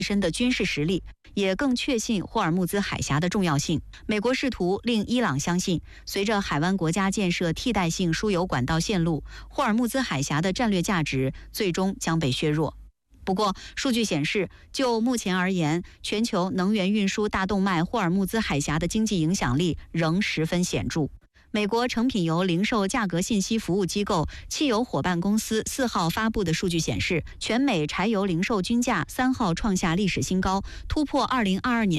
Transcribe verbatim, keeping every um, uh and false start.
身的军事实力，也更确信霍尔木兹海峡的重要性。美国试图令伊朗相信，随着海湾国家建设替代性输油管道线路，霍尔木兹海峡的战略价值最终将被削弱。不过，数据显示，就目前而言，全球能源运输大动脉霍尔木兹海峡的经济影响力仍十分显著。美国成品油零售价格信息服务机构汽油伙伴公司四号发布的数据显示，全美柴油零售均价三号创下历史新高，突破二零二二年